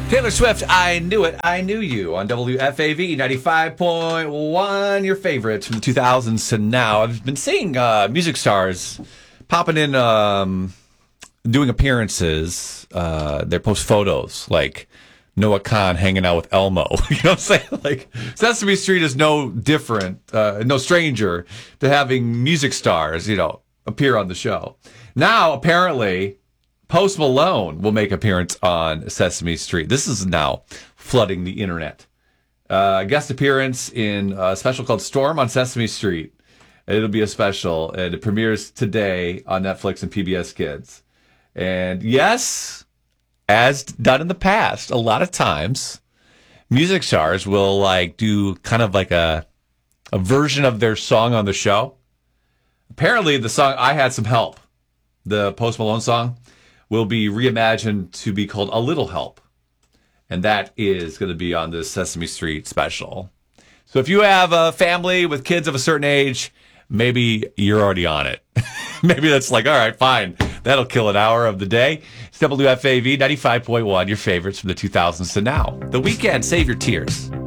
Taylor Swift, I Knew It, I Knew You on WFAV 95.1, your favorites from the 2000s to now. I've been seeing music stars popping in, doing appearances. They post photos like Noah Khan hanging out with Elmo. You know what I'm saying? Like, Sesame Street is no different, no stranger to having music stars, appear on the show. Now, apparently, Post Malone will make an appearance on Sesame Street. This is now flooding the internet. Guest appearance in a special called Storm on Sesame Street. It'll be a special, and it premieres today on Netflix and PBS Kids. And yes, as done in the past, a lot of times, music stars will do kind of like a version of their song on the show. Apparently, the song I Had Some Help, the Post Malone song, will be reimagined to be called A Little Help. And that is going to be on this Sesame Street special. So if you have a family with kids of a certain age, maybe you're already on it. Maybe that's all right, fine. That'll kill an hour of the day. It's WFAV 95.1, your favorites from the 2000s to now. The Weeknd, Save Your Tears.